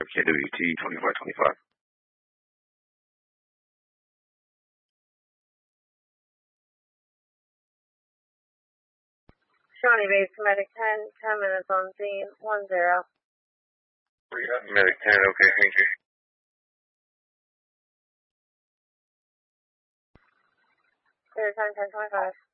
KWT 2525. Shawnee Base, Medic 10 minutes on scene, 10. Medic 10, okay, thank you. Clear time 10:25.